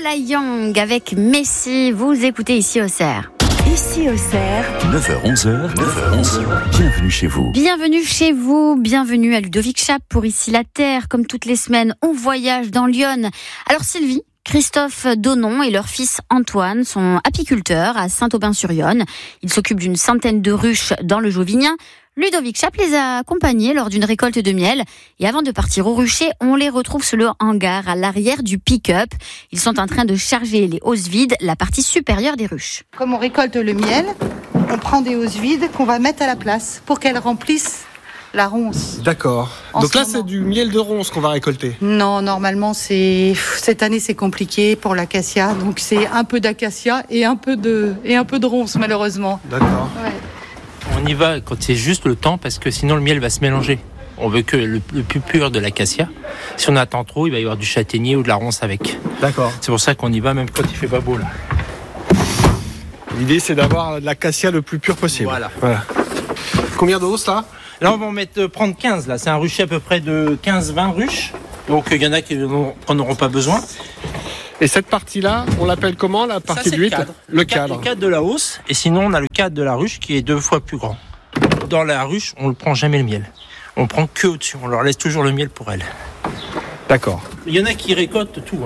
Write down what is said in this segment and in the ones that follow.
Lola Young avec Messi. Vous écoutez ici au Cerf. Ici au Cerf, 9h-11h, bienvenue chez vous. Bienvenue chez vous, bienvenue à Ludovic Chape pour Ici la Terre. Comme toutes les semaines, on voyage dans l'Yonne. Alors Sylvie, Christophe Donon et leur fils Antoine sont apiculteurs à Saint-Aubin-sur-Yonne. Ils s'occupent d'une centaine de ruches dans le Jovinien. Ludovic Chape les a accompagnés lors d'une récolte de miel. Et avant de partir au rucher, on les retrouve sur le hangar à l'arrière du pick-up. Ils sont en train de charger les hausses vides, la partie supérieure des ruches. Comme on récolte le miel, on prend des hausses vides qu'on va mettre à la place pour qu'elles remplissent la ronce. D'accord. Donc là, c'est du miel de ronce qu'on va récolter. Non, normalement, cette année, c'est compliqué pour l'acacia. Donc, c'est un peu d'acacia et un peu de ronce, malheureusement. D'accord. Ouais. On y va quand c'est juste le temps, parce que sinon le miel va se mélanger. On veut que le plus pur de l'acacia. Si on attend trop, il va y avoir du châtaignier ou de la ronce avec. D'accord. C'est pour ça qu'on y va même quand il fait pas beau là. L'idée, c'est d'avoir de l'acacia le plus pur possible. Voilà. Combien de hausses là ? Là, on va prendre 15. Là, c'est un rucher à peu près de 15-20 ruches. Donc il y en a qui n'en auront pas besoin. Et cette partie-là, on l'appelle comment, la partie Ça, de 8 ? Le cadre de la hausse. Et sinon, on a le cadre de la ruche qui est 2 fois plus grand. Dans la ruche, on ne prend jamais le miel. On prend que au-dessus. On leur laisse toujours le miel pour elles. D'accord. Il y en a qui récoltent tout.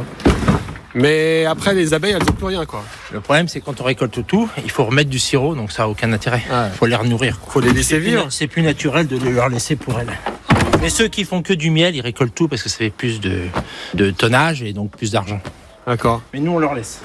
Mais après, les abeilles, elles n'ont plus rien, quoi. Le problème, c'est quand on récolte tout, il faut remettre du sirop, donc ça n'a aucun intérêt. Il faut les renourrir. Il faut les laisser vivre. C'est plus naturel de leur laisser pour elles. Mais ceux qui font que du miel, ils récoltent tout parce que ça fait plus de tonnage et donc plus d'argent. D'accord. Mais nous, on leur laisse.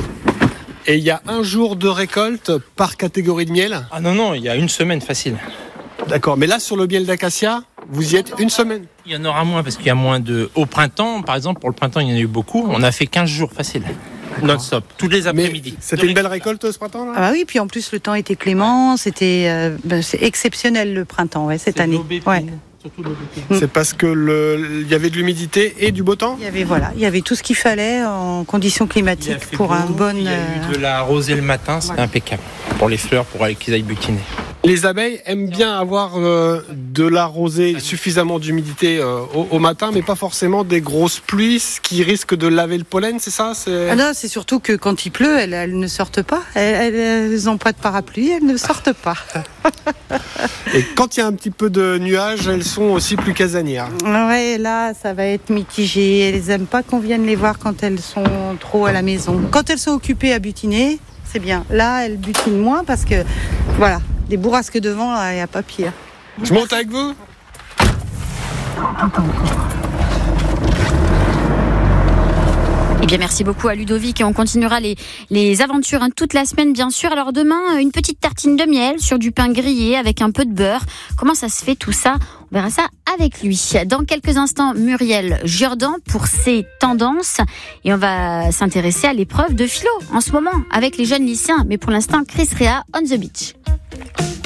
Et il y a un jour de récolte par catégorie de miel ? Ah non, il y a une semaine facile. D'accord. Mais là, sur le miel d'acacia, vous y êtes une semaine ? Il y en aura moins parce qu'il y a moins de... Au printemps, par exemple, pour le printemps, il y en a eu beaucoup. On a fait 15 jours facile. Non-stop, tous les après-midi. C'était une belle récolte ce printemps là ? Ah bah oui, puis en plus, le temps était clément. C'était c'est exceptionnel le printemps, cette année. Ouais. C'est parce que il y avait de l'humidité et du beau temps ? Il y avait tout ce qu'il fallait en conditions climatiques pour un bon... Il y a eu de la rosée le matin, c'était impeccable. Pour les fleurs, pour qu'ils aillent butiner. Les abeilles aiment bien avoir de la rosée, suffisamment d'humidité au matin, mais pas forcément des grosses pluies qui risquent de laver le pollen, c'est ça ? Ah non, c'est surtout que quand il pleut, elles ne sortent pas. Elles n'ont pas de parapluie, elles ne sortent pas. Et quand il y a un petit peu de nuages, elles sont aussi plus casanières. Ouais, là, ça va être mitigé. Elles n'aiment pas qu'on vienne les voir quand elles sont trop à la maison. Quand elles sont occupées à butiner, c'est bien. Là, elles butinent moins parce que, voilà, des bourrasques de vent, il n'y a pas pire. Je monte avec vous ? Eh bien, merci beaucoup à Ludovic et on continuera les aventures toute la semaine, bien sûr. Alors demain, une petite tartine de miel sur du pain grillé avec un peu de beurre. Comment ça se fait tout ça ? On verra ça avec lui. Dans quelques instants, Muriel Jourdan pour ses tendances. Et on va s'intéresser à l'épreuve de philo en ce moment avec les jeunes lycéens. Mais pour l'instant, Chris Rea on the beach.